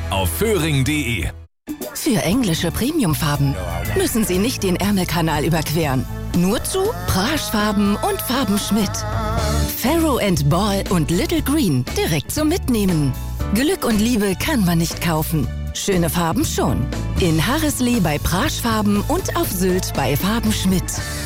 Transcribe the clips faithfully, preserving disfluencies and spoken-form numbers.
auf föhring punkt de. Für englische Premiumfarben müssen Sie nicht den Ärmelkanal überqueren. Nur zu Praschfarben und Farben Schmidt. Farrow and Ball und Little Green direkt zum Mitnehmen. Glück und Liebe kann man nicht kaufen. Schöne Farben schon. In Harreslee bei Praschfarben und auf Sylt bei Farben Schmidt.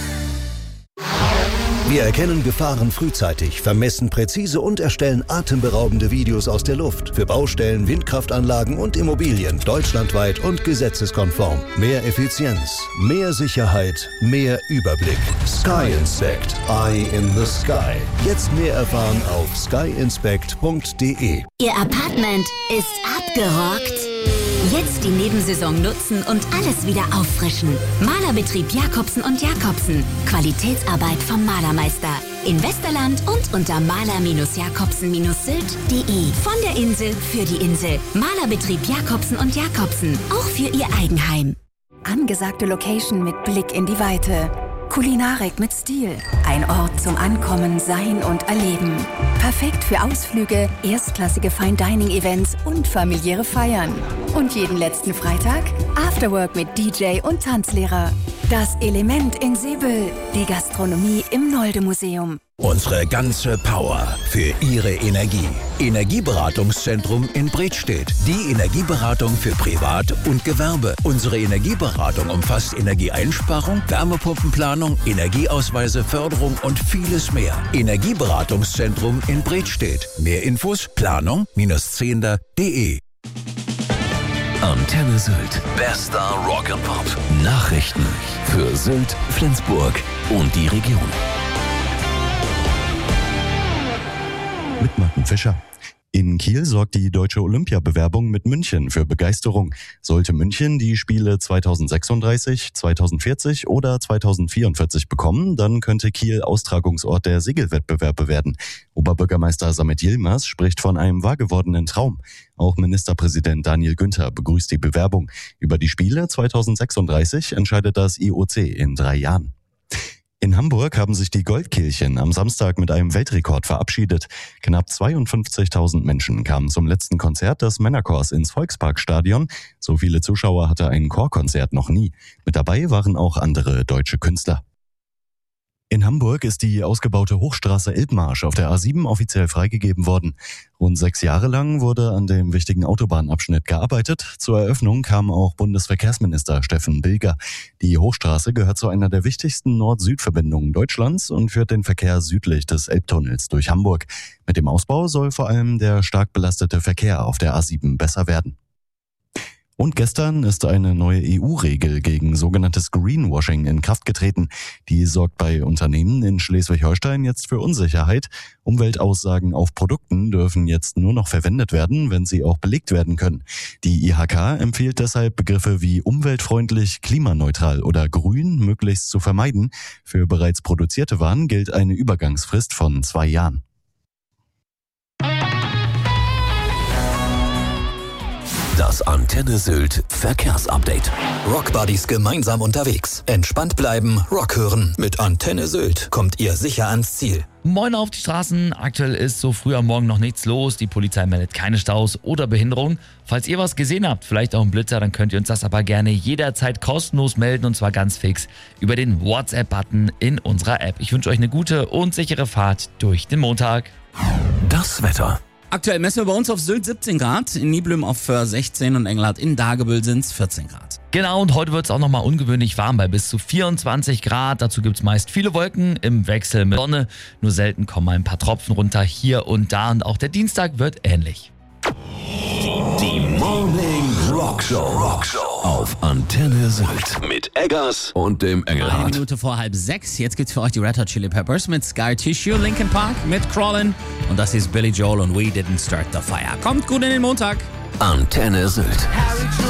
Wir erkennen Gefahren frühzeitig, vermessen präzise und erstellen atemberaubende Videos aus der Luft. Für Baustellen, Windkraftanlagen und Immobilien deutschlandweit und gesetzeskonform. Mehr Effizienz, mehr Sicherheit, mehr Überblick. Sky Inspect. Eye in the Sky. Jetzt mehr erfahren auf sky inspect punkt de. Ihr Apartment ist abgerockt? Jetzt die Nebensaison nutzen und alles wieder auffrischen. Malerbetrieb Jakobsen und Jakobsen. Qualitätsarbeit vom Malermeister. In Westerland und unter maler-jakobsen sylt punkt de. Von der Insel für die Insel. Malerbetrieb Jakobsen und Jakobsen. Auch für Ihr Eigenheim. Angesagte Location mit Blick in die Weite. Kulinarik mit Stil. Ein Ort zum Ankommen, Sein und Erleben. Perfekt für Ausflüge, erstklassige Fine-Dining-Events und familiäre Feiern. Und jeden letzten Freitag Afterwork mit D J und Tanzlehrer. Das Element in Seebüll. Die Gastronomie im Nolde-Museum. Unsere ganze Power für Ihre Energie. Energieberatungszentrum in Bredstedt. Die Energieberatung für Privat und Gewerbe. Unsere Energieberatung umfasst Energieeinsparung, Wärmepumpenplanung, Energieausweise, Förderung und vieles mehr. Energieberatungszentrum in Bredstedt. Mehr Infos planung zehnder punkt de. Antenne Sylt. Bester Rock'n'Pop. Nachrichten für Sylt, Flensburg und die Region. Mit Martin Fischer. In Kiel sorgt die deutsche Olympiabewerbung mit München für Begeisterung. Sollte München die Spiele zweitausendsechsunddreißig, zweitausendvierzig oder zweitausendvierundvierzig bekommen, dann könnte Kiel Austragungsort der Segelwettbewerbe werden. Oberbürgermeister Samet Yilmaz spricht von einem wahrgewordenen Traum. Auch Ministerpräsident Daniel Günther begrüßt die Bewerbung. Über die Spiele zweitausendsechsunddreißig entscheidet das I O C in drei Jahren. In Hamburg haben sich die Goldkehlchen am Samstag mit einem Weltrekord verabschiedet. Knapp zweiundfünfzigtausend Menschen kamen zum letzten Konzert des Männerchors ins Volksparkstadion. So viele Zuschauer hatte ein Chorkonzert noch nie. Mit dabei waren auch andere deutsche Künstler. In Hamburg ist die ausgebaute Hochstraße Elbmarsch auf der A sieben offiziell freigegeben worden. Rund sechs Jahre lang wurde an dem wichtigen Autobahnabschnitt gearbeitet. Zur Eröffnung kam auch Bundesverkehrsminister Steffen Bilger. Die Hochstraße gehört zu einer der wichtigsten Nord-Süd-Verbindungen Deutschlands und führt den Verkehr südlich des Elbtunnels durch Hamburg. Mit dem Ausbau soll vor allem der stark belastete Verkehr auf der A sieben besser werden. Und gestern ist eine neue E U-Regel gegen sogenanntes Greenwashing in Kraft getreten. Die sorgt bei Unternehmen in Schleswig-Holstein jetzt für Unsicherheit. Umweltaussagen auf Produkten dürfen jetzt nur noch verwendet werden, wenn sie auch belegt werden können. Die I H K empfiehlt deshalb, Begriffe wie umweltfreundlich, klimaneutral oder grün möglichst zu vermeiden. Für bereits produzierte Waren gilt eine Übergangsfrist von zwei Jahren. Das Antenne Sylt Verkehrsupdate. Rockbuddies gemeinsam unterwegs. Entspannt bleiben, Rock hören. Mit Antenne Sylt kommt ihr sicher ans Ziel. Moin auf die Straßen. Aktuell ist so früh am Morgen noch nichts los. Die Polizei meldet keine Staus oder Behinderung. Falls ihr was gesehen habt, vielleicht auch einen Blitzer, dann könnt ihr uns das aber gerne jederzeit kostenlos melden und zwar ganz fix über den WhatsApp-Button in unserer App. Ich wünsche euch eine gute und sichere Fahrt durch den Montag. Das Wetter. Aktuell messen wir bei uns auf Sylt siebzehn Grad, in Niblum auf Föhr sechzehn und Engelhardt in Dagebüll sind es vierzehn Grad. Genau, und heute wird es auch nochmal ungewöhnlich warm bei bis zu vierundzwanzig Grad. Dazu gibt es meist viele Wolken im Wechsel mit Sonne. Nur selten kommen mal ein paar Tropfen runter hier und da. Und auch der Dienstag wird ähnlich. Die Morning Rock Show. Rock Show auf Antenne Sylt mit Eggers und dem Eine Engelhardt. Minute vor halb sechs. Jetzt gibt's für euch die Red Hot Chili Peppers mit Scar Tissue, Linkin Park mit Crawlin'. Und das ist Billy Joel und We Didn't Start the Fire. Kommt gut in den Montag. Antenne Sylt.